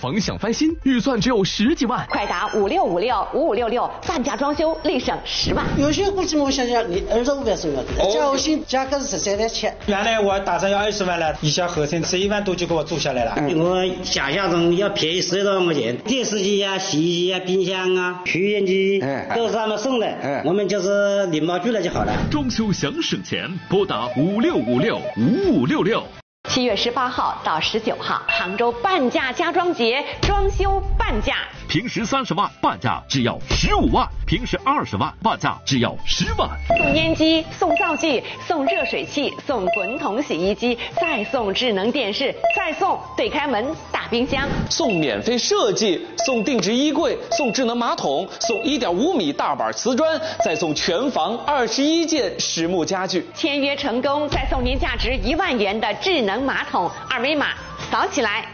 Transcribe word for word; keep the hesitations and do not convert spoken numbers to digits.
房想翻新，预算只有十几万， 快打五六五六五五六六，半价装修立省十万。 有些估计我想想，你二十五万是要的，加我新价格是十三万七。 原来我打算要二十万了，一下合成十一万多就给我租下来了。 嗯、我想象中要便宜十多万块钱，电视机啊、洗衣机啊、冰箱啊、取烟机都是他们送的，嗯、我们就是礼貌拒了就好了。 装修想省钱，拨打五六五六五五六六。 七月十八号到十九号，杭州半价家装节，装修半价。 平时三十万，半价只要十五万；平时二十万，半价只要十万。 送烟机，送灶具，送热水器，送滚筒洗衣机，再送智能电视，再送对开门大冰箱， 送免费设计，送定制衣柜，送智能马桶，送一点五米大板瓷砖，再送全房二十一件实木家具。 签约成功，再送您价值一万元的智能马桶，二维码扫起来。